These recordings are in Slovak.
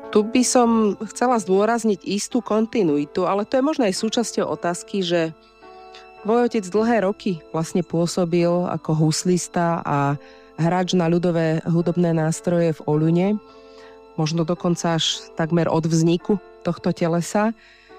Tu by som chcela zdôrazniť istú kontinuitu, ale to je možno aj súčasťou otázky, že tvoj otec dlhé roky vlastne pôsobil ako huslista a hráč na ľudové hudobné nástroje v Oľune, možno dokonca až takmer od vzniku tohto telesa.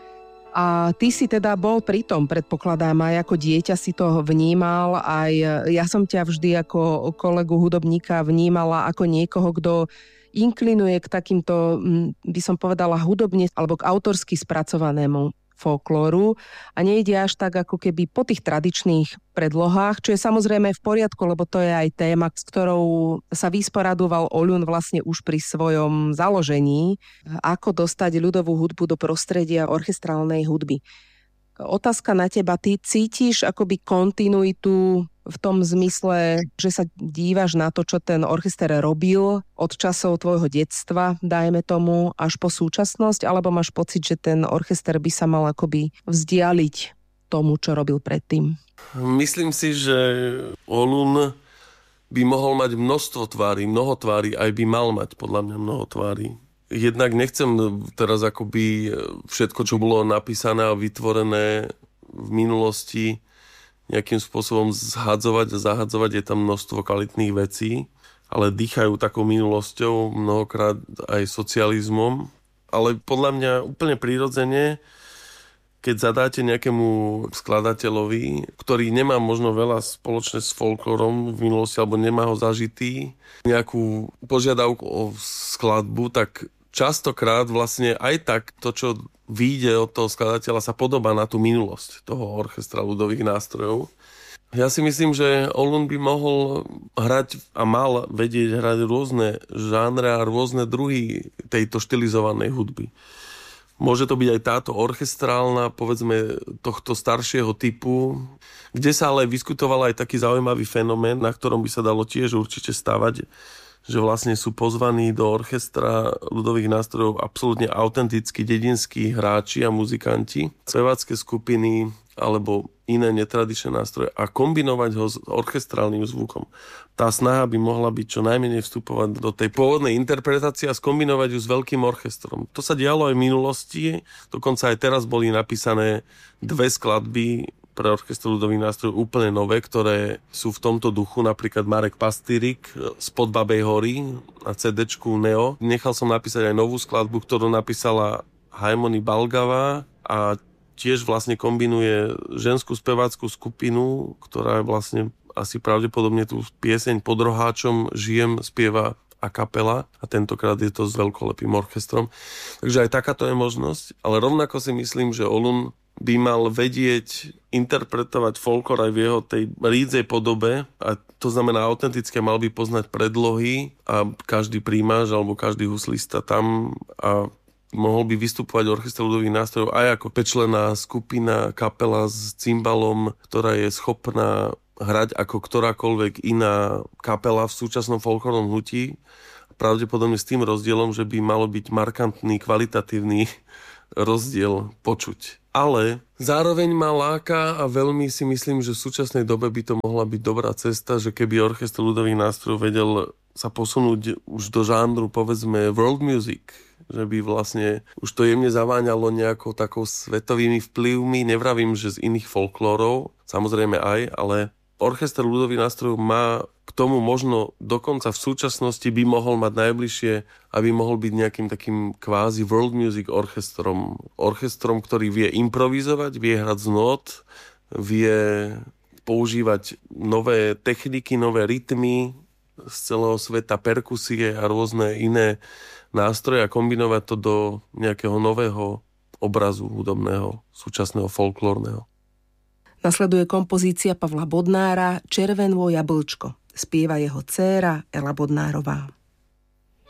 A ty si teda bol pri tom, predpokladám, aj ako dieťa si to vnímal, aj ja som ťa vždy ako kolegu hudobníka vnímala ako niekoho, kto inklinuje k takýmto, by som povedala, hudobne alebo k autorsky spracovanému folklóru a nejde až tak ako keby po tých tradičných predlohách, čo je samozrejme v poriadku, lebo to je aj téma, s ktorou sa vysporadoval Oľun vlastne už pri svojom založení, ako dostať ľudovú hudbu do prostredia orchestrálnej hudby. Otázka na teba, ty cítiš akoby kontinuitu v tom zmysle, že sa dívaš na to, čo ten orchester robil od časov tvojho detstva, dajme tomu, až po súčasnosť, alebo máš pocit, že ten orchester by sa mal akoby vzdialiť tomu, čo robil predtým? Myslím si, že Oľun by mohol mať mnoho tvári, aj by mal mať podľa mňa mnoho tvári. Jednak nechcem teraz akoby všetko, čo bolo napísané a vytvorené v minulosti, nejakým spôsobom zhadzovať a zahadzovať. Je tam množstvo kvalitných vecí, ale dýchajú takou minulosťou, mnohokrát aj socializmom. Ale podľa mňa úplne prirodzene, keď zadáte nejakému skladateľovi, ktorý nemá možno veľa spoločné s folklórom v minulosti alebo nemá ho zažitý, nejakú požiadavku o skladbu, tak častokrát vlastne aj tak to, čo vyjde od toho skladateľa, sa podobá na tú minulosť toho orchestra ľudových nástrojov. Ja si myslím, že Oľun by mohol hrať a mal vedieť hrať rôzne žánre a rôzne druhy tejto štilizovanej hudby. Môže to byť aj táto orchestrálna, povedzme, tohto staršieho typu, kde sa ale vyskutoval aj taký zaujímavý fenomén, na ktorom by sa dalo tiež určite stavať, že vlastne sú pozvaní do orchestra ľudových nástrojov absolútne autentickí dedinskí hráči a muzikanti, spevácké skupiny alebo iné netradičné nástroje a kombinovať ho s orchestrálnym zvukom. Tá snaha by mohla byť čo najmenej vstupovať do tej pôvodnej interpretácie a skombinovať ju s veľkým orchestrom. To sa dialo aj v minulosti, dokonca aj teraz boli napísané 2 skladby pre orchester ľudových nástrojov úplne nové, ktoré sú v tomto duchu, napríklad Marek Pastýrik Spod Babej hory na CD-čku Neo. Nechal som napísať aj novú skladbu, ktorú napísala Hajmony Balgava a tiež vlastne kombinuje ženskú spevácku skupinu, ktorá je vlastne asi pravdepodobne tú pieseň Pod roháčom žijem spieva a kapela a tentokrát je to s veľkolepým orchestrom. Takže aj takáto je možnosť, ale rovnako si myslím, že Oľun by mal vedieť interpretovať folklór aj v jeho tej rídzej podobe a to znamená autentické, mal by poznať predlohy a každý prímáš alebo každý huslista tam a mohol by vystupovať orchester ľudových nástrojov aj ako pečlená skupina, kapela s cymbalom, ktorá je schopná hrať ako ktorákoľvek iná kapela v súčasnom folklórnom hnutí. Pravdepodobne s tým rozdielom, že by malo byť markantný, kvalitatívny rozdiel počuť. Ale zároveň ma láka a veľmi si myslím, že v súčasnej dobe by to mohla byť dobrá cesta, že keby orchester ľudových nástrojov vedel sa posunúť už do žánru, povedzme, world music, že by vlastne už to jemne zaváňalo nejakou takou svetovými vplyvmi, nevravím, že z iných folklórov, samozrejme aj, ale orchester ľudových nástrojov má k tomu možno dokonca v súčasnosti by mohol mať najbližšie, aby mohol byť nejakým takým kvázi world music orchestrom. Orchestrom, ktorý vie improvizovať, vie hrať z nót, vie používať nové techniky, nové rytmy z celého sveta, perkusie a rôzne iné nástroje a kombinovať to do nejakého nového obrazu hudobného, súčasného folklórneho. Nasleduje kompozícia Pavla Bodnára Červenô jablčko. Spieva jeho dcéra Ela Bodnárová.